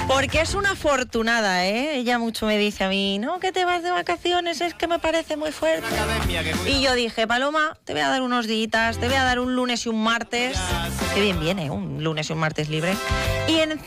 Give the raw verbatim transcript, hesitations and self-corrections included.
Porque es una afortunada, ¿eh? Ella mucho me dice a mí, no, que te vas de vacaciones, es que me parece muy fuerte. Y yo dije, Paloma, te voy a dar unos días, te voy a dar un lunes y un martes. Qué bien viene, un lunes y un martes libre. Y encima